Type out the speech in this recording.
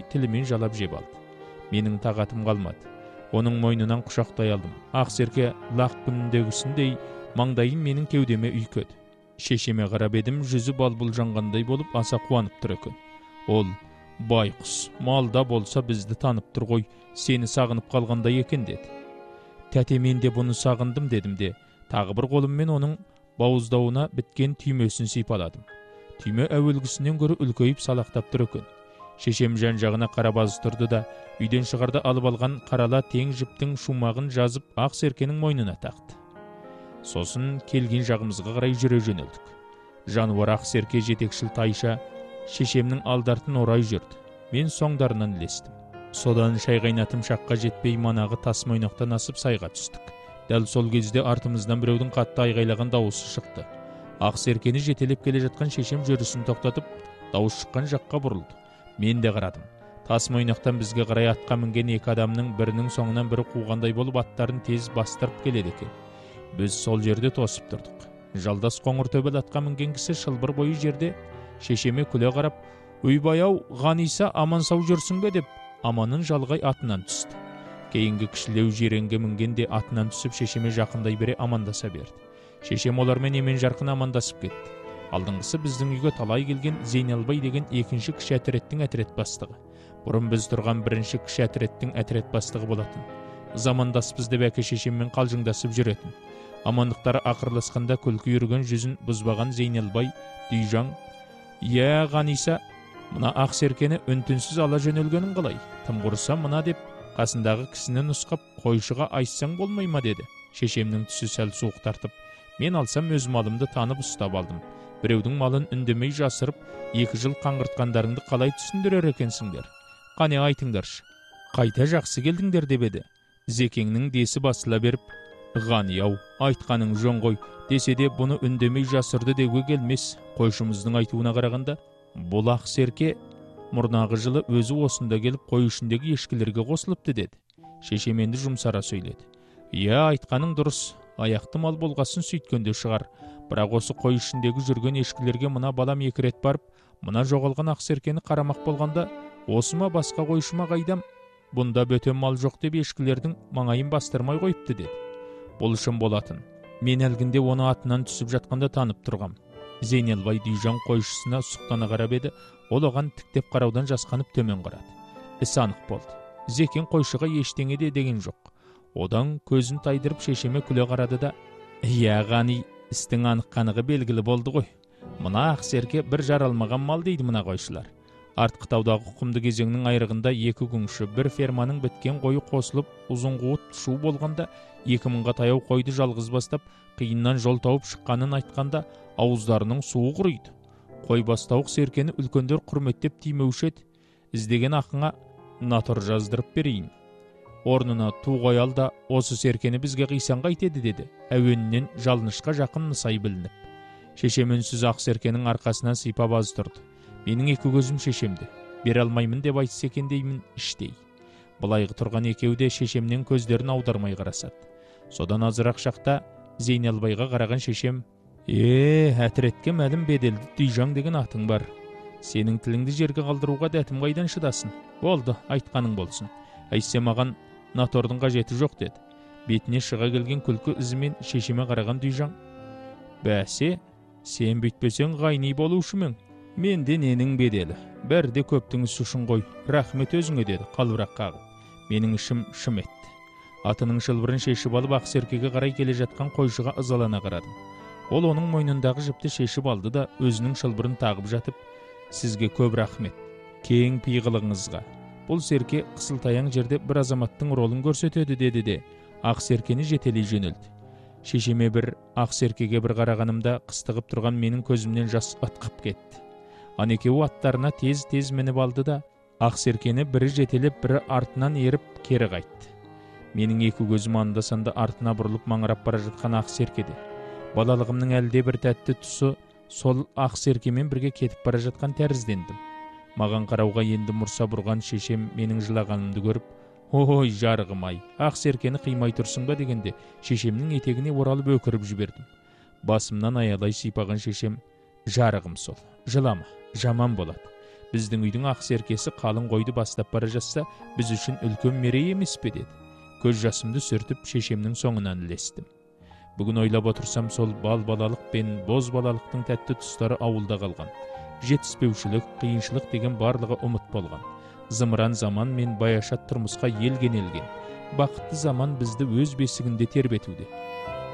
тілімен жалап жеп алды. Менің тағатым қалмады. Оның мойнынан құшақтай алдым. Ақ серке лақ күніндегісіндей маңдайын менің кеудеме үйкеді. Шешеме қарап едім, жүзі балбұл жанғандай болып аса қуанып тұр екен. Ол: «Байқұс, малда болса бізді танып тұр ғой, сені сағынып қалғандай екен» деді. «Тәте, мен де бұны сағындым» дедім де, тағы бір қолыммен оның бауыздауына біткен түймесін сипаладым. Түйме әуелгісінен гөрі үлкейіп салақтап тұр екен. Шешем жан-жағына қарабаз тұрды да, үйден шығарда алып алған қарала тең жіптің шумағын жазып ақ серкенің мойнына тақты. Сосын келген жағымызға қарай жүре жөнелдік. Жануар ақ серке жетекшіл тайша шешемнің алдартын орай жүрді. Мен соңдарынан ілестім. Содан шай қайнатым шаққа жетпей манағы тас мойнақтан асып сайға түстік. Дәл сол кезде артымыздан біреудің қатты айғайлаған дауысы шықты. Ақ серкені жетелеп келе жатқан шешем жүрісін тоқтатып, дауыс шыққан жаққа бұрылды. Мен де қарадым. Тас мойнақтан бізге қарай атқа мінген екі адамның бірінің соңынан бірі қуғандай болып аттарын тез бастырып келеді екен. Біз сол жерде тосып тұрдық. Жалдас қоңыр төбел атқа мінген кісі шылбыр бойы жерде шешеме күле қарап: «Үйбай-ау, Ғаниса, аман сау жүрсің бе?» деп аманын жалғай атынан түсті. Кейінгі кішілеу жиренге мінгенде атынан түсіп шешеме жақындай бере амандаса берді. Шешем олармен емен жарқын амандасып кетті. Алдыңғысы біздің үйге талай келген Зейнелбай деген екінші кіші әтіреттің әтірет бастығы. Бұрын біз тұрған бірінші кіші әтіреттің әтірет бастығы болатын. Замандаспыз деп әке шешеммен қалжыңдасып жүретін. Амандықтары ақырласқанда күлкі үрген жүзін бұзбаған Зейнелбай Дүйжан: «Иә, Ғаниса, мына ақ серкені үн-түнсіз ала жөнелгенің қалай? Тым құрса мына» деп қасындағы кісіні нұсқап: «Қойшыға айтсаң болмай ма?» деді. Шешемнің түсі сәл суық тартып, мен алсам өз малымды танып ұстап алдым. Біреудің малын үндемей жасырып, 2 жыл қаңғыртқандарыңды қалай түсіндірер екенсіңдер? Қане айтыңдаршы. Қайта жақсы келдіңдер деп еді. Зекеңнің десі басыла беріп: «Ғани-ау, айтқаның жөн ғой, десе де бұны үндемей жасырды деуге келмес. Қойшымыздың айтуына қарағанда, бұл ақ серке мұрнағы жылы өзі осында келіп қой ішіндегі ешкілерге қосылыпты» деді. Шешем енді жұмсара сөйледі: «Иә, айтқаның дұрыс. Аяқты мал болғасын сөйткенде шығар. Бірақ осы қой ішіндегі жүрген ешкілерге мына балам 2 рет барып, мына жоғалған ақ серкені қарамақ болғанда, осы ма басқа қойшыма қайдам? Бұнда бөтен мал жоқ деп ешкілердің маңайын бастырмай қойыпты» деді. Бұл шын болатын. Мен әлгінде оны атынан түсіп жатқанда танып тұрғам. Зейнелбай Дүйжан қойшысына сұқтана қарап еді. Ол оған тіктеп қараудан жасқанып төмен қарады. Іс анық болды. Зекең қойшыға ештеңе де деген жоқ. Одан көзін тайдырып шешеме күле қарады да: «Иә, Ғани, істің анық-қанығы белгілі болды ғой. Мына ақ серке бір жаралмаған мал дейді мына қойшылар. Артқы таудағы құмды кезеңнің айрығында 2 күңші, бір ферманың біткен қойы қосылып, ұзын қуыт шу болғанда 2000-ға таяу қойды жалғыз бастап, қиыннан жол тауып шыққанын айтқанда, ауыздарының суы құриды. Қой бастауық серкені үлкендер құрметтеп тимеуші еді. Іздеген ақыңа натыр жаздырып берейін. Орнына ту қой ал да осы серкені бізге қисанға айтеді» деді. Әуенінен жалынышқа жақын нысай білініп. Шешем үнсіз ақ серкенің арқасынан сипап аз тұрды. Менің 2 көзім шешемде. Бере алмаймын деп айтса екен деймін іштей. Былайғы тұрған екеуі де шешемнен көздерін аудармай қарасады. Содан азырақ шақта Зейнелбайға қараған шешем: «Әтіретке мәлім беделді Дүйжан деген атың бар. Сенің тіліңді жерге қалдыруға дәтім қайдан шыдасын? Болды, айтқаның болсын. Әйтсе маған натордың қажеті жоқ» деді. Бетіне шыға келген күлкі ізімен шешеме қараған Дүйжан: «Бәсе, сен бүйтпесең ғайни болушы мен. Менде ненің беделі? Бәрде көптің ісі үшін ғой. Рахмет өзіңе» деді қалбырақ қағып. Менің ішім шым етті. Атының шылбырын шешіп алып ақ серкеге қарай келе жатқан қойшыға ызалана қарадым. Ол оның мойнындағы жіпті шешіп алды да өзінің шылбырын тағып жатып: «Сізге көп рахмет. Кең пиғылыңызға. Бұл серке қысылтаяң жерде бір азаматтың ролын көрсетеді» деді де ақ серкені жетелей жөнелді. Шешеме бір ақ серкеге бір қарағанымда қыстығып тұрған менің көзімнен жас атқып кетті. Анекеуі аттарына тез-тез мініп алды да ақ серкені бірі жетелеп бірі артынан еріп кері қайтты. Менің 2 көзім анда-санда артына бұрылып маңырап бара жатқан ақ серкеде. Балалығымның әлде бір тәтті тұсы сол ақ серкемен бірге кетіп бара жатқан тәріздендім. Маған қарауға енді мұрса бұрған шешем менің жылағанымды көріп: «Ой, жарығым-ай, ақ серкені қимай тұрсың ба?» дегенде шешемнің етегіне оралып өкіріп жібердім. Басымнан аялай сипаған шешем: «Жарығым сол, жылама, жаман болады. Биздин үйдүн ак серкеси калың койду бастап бара жатса, биз үчүн үлкөн мерей эмеспи деди. Көз жасымды сүртүп шешемдин соңунан илестим. Бүгүн ойлап отурсам, сол бал балалык пен боз балалыктын тәттүү тустары авылда калган. Жетиспеушілік, кыйынчылык деген барлыгы умут болгон. Зымыран заман мен баяшат турмуска елген. Бакытты заман бизди өз бесигинде тербетүүдө.